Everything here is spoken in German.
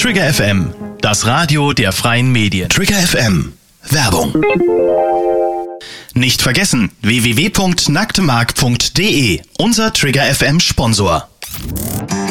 Trigger FM, das Radio der freien Medien. Trigger FM. Werbung. Nicht vergessen, www.nacktemark.de, unser Trigger FM Sponsor.